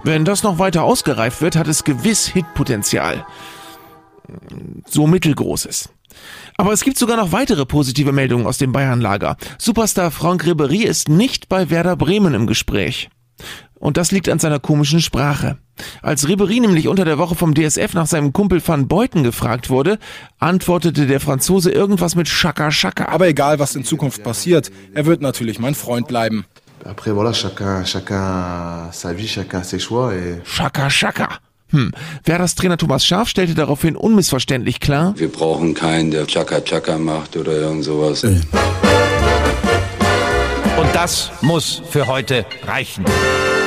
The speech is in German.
Wenn das noch weiter ausgereift wird, hat es gewiss Hitpotenzial. So mittelgroßes. Aber es gibt sogar noch weitere positive Meldungen aus dem Bayernlager. Superstar Franck Ribéry ist nicht bei Werder Bremen im Gespräch. Und das liegt an seiner komischen Sprache. Als Ribéry nämlich unter der Woche vom DSF nach seinem Kumpel Van Beuten gefragt wurde, antwortete der Franzose irgendwas mit Chaka Chaka. Aber egal, was in Zukunft passiert, er wird natürlich mein Freund bleiben. Après voilà, chacun sa vie, chacun ses choix et Chaka Chaka. Werders Trainer Thomas Schaaf stellte daraufhin unmissverständlich klar: Wir brauchen keinen, der Chaka Chaka macht oder irgend sowas. Und das muss für heute reichen.